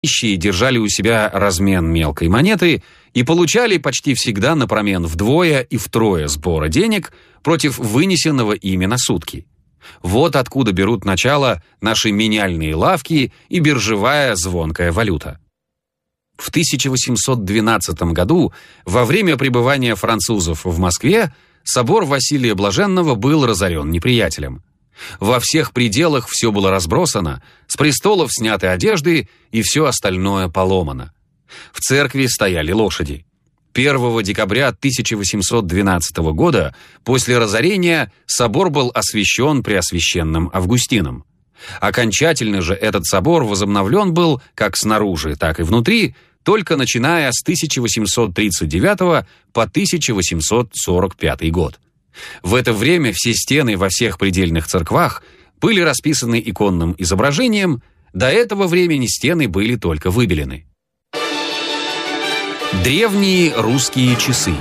Нищие держали у себя размен мелкой монеты и получали почти всегда напромен вдвое и втрое сбора денег против вынесенного ими на сутки. Вот откуда берут начало наши меняльные лавки и биржевая звонкая валюта. В 1812 году, во время пребывания французов в Москве, собор Василия Блаженного был разорен неприятелем. Во всех пределах все было разбросано, с престолов сняты одежды и все остальное поломано. В церкви стояли лошади. 1 декабря 1812 года, после разорения, собор был освящен Преосвященным Августином. Окончательно же этот собор возобновлен был как снаружи, так и внутри, только начиная с 1839 по 1845 год. В это время все стены во всех предельных церквах были расписаны иконным изображением, до этого времени стены были только выбелены. Древние русские часы.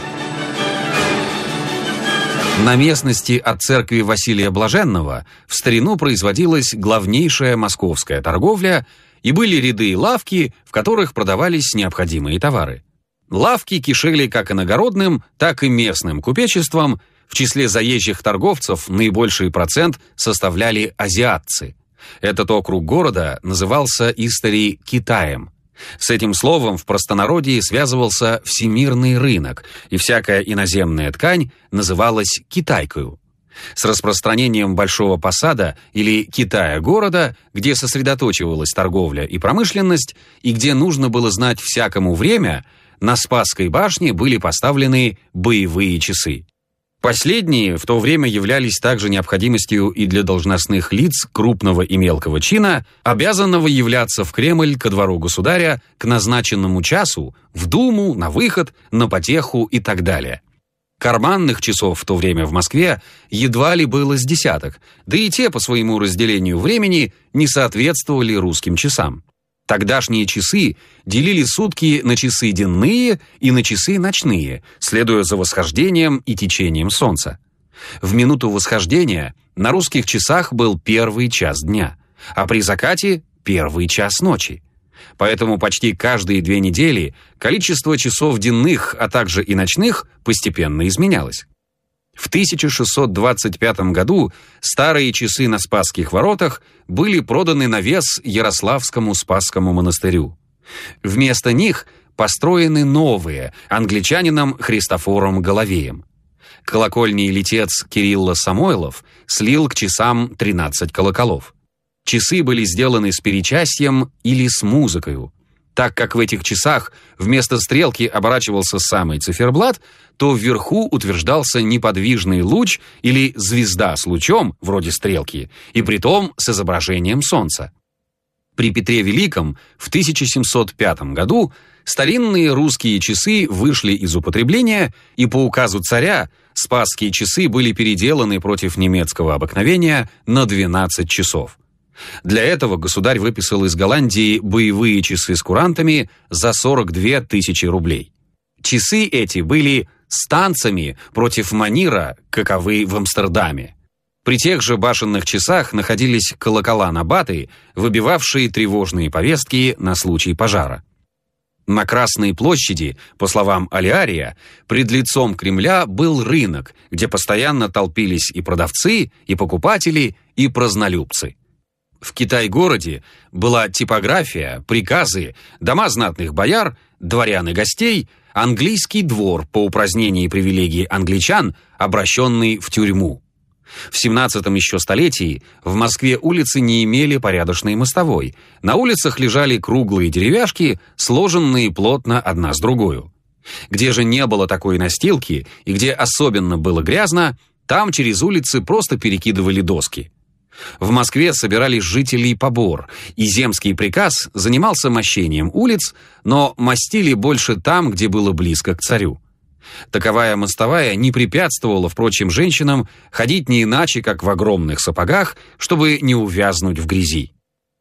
На местности от церкви Василия Блаженного в старину производилась главнейшая московская торговля, и были ряды и лавки, в которых продавались необходимые товары. Лавки кишели как иногородным, так и местным купечеством. В числе заезжих торговцев наибольший процент составляли азиатцы. Этот округ города назывался истори Китаем. С этим словом в простонародье связывался всемирный рынок, и всякая иноземная ткань называлась китайкою. С распространением Большого Посада или Китая города, где сосредоточивалась торговля и промышленность, и где нужно было знать всякому время, на Спасской башне были поставлены боевые часы. Последние в то время являлись также необходимостью и для должностных лиц крупного и мелкого чина, обязанного являться в Кремль ко двору государя к назначенному часу, в Думу, на выход, на потеху и так далее. Карманных часов в то время в Москве едва ли было с десяток, да и те по своему разделению времени не соответствовали русским часам. Тогдашние часы делили сутки на часы денные и на часы ночные, следуя за восхождением и течением солнца. В минуту восхождения на русских часах был первый час дня, а при закате – первый час ночи. Поэтому почти каждые 2 недели количество часов денных, а также и ночных, постепенно изменялось. В 1625 году старые часы на Спасских воротах были проданы на вес Ярославскому Спасскому монастырю. Вместо них построены новые англичанином Христофором Головеем. Колокольный литец Кирилла Самойлов слил к часам 13 колоколов. Часы были сделаны с перечасьем или с музыкою. Так как в этих часах вместо стрелки оборачивался самый циферблат, то вверху утверждался неподвижный луч или звезда с лучом, вроде стрелки, и притом с изображением солнца. При Петре Великом в 1705 году старинные русские часы вышли из употребления, и по указу царя спасские часы были переделаны против немецкого обыкновения на 12 часов. Для этого государь выписал из Голландии боевые часы с курантами за 42 тысячи рублей. Часы эти были станцами против манира, каковы в Амстердаме. При тех же башенных часах находились колокола-набаты, выбивавшие тревожные повестки на случай пожара. На Красной площади, по словам Алиария, пред лицом Кремля был рынок, где постоянно толпились и продавцы, и покупатели, и празднолюбцы. В Китай-городе была типография, приказы, дома знатных бояр, дворян и гостей, английский двор по упразднении привилегий англичан, обращенный в тюрьму. В 17-м еще столетии в Москве улицы не имели порядочной мостовой. На улицах лежали круглые деревяшки, сложенные плотно одна с другой. Где же не было такой настилки и где особенно было грязно, там через улицы просто перекидывали доски. В Москве собирались жителей побор, и земский приказ занимался мощением улиц, но мастили больше там, где было близко к царю. Таковая мостовая не препятствовала, впрочем, женщинам ходить не иначе, как в огромных сапогах, чтобы не увязнуть в грязи.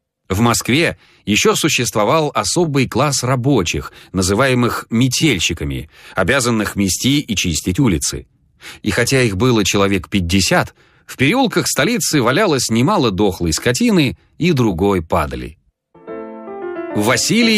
В Москве еще существовал особый класс рабочих, называемых метельщиками, обязанных мести и чистить улицы. И хотя их было человек 50, в переулках столицы валялось немало дохлой скотины и другой падали. Василий